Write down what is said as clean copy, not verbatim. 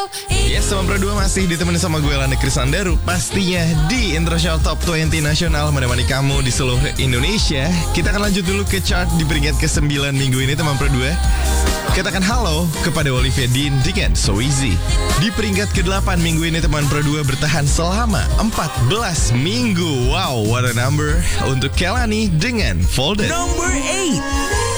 Yes, teman Pro 2 masih ditemani sama gue Landa Krisandaru. Pastinya di Intro Show Top 20 Nasional menemani kamu di seluruh Indonesia. Kita akan lanjut dulu ke chart di peringkat ke-9 minggu ini teman Pro 2. Katakan halo kepada Olivia Dean dengan So Easy. Di peringkat ke-8 minggu ini teman Pro 2 bertahan selama 14 minggu. Wow, what a number. Untuk Kelani dengan Folded. Number 8.